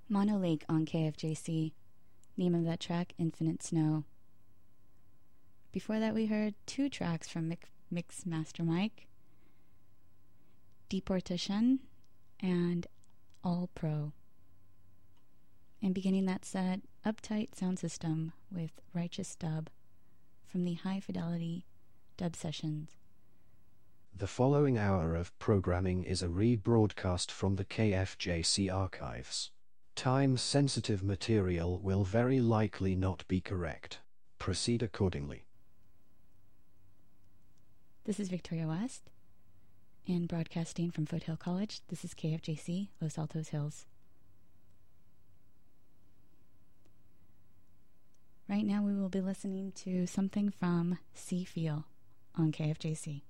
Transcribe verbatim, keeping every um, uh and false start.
Mono Lake on K F J C. Name of that track, Infinite Snow. Before that we heard two tracks from Mix, Mix Master Mike, Deportation and All Pro. And beginning that set, Uptight Sound System with Righteous Dub from the High Fidelity Dub Sessions. The following hour of programming is a rebroadcast from the K F J C archives. Time-sensitive material will very likely not be correct. Proceed accordingly. This is Victoria West, and broadcasting from Foothill College, this is K F J C, Los Altos Hills. Right now we will be listening to something from See Feel on K F J C.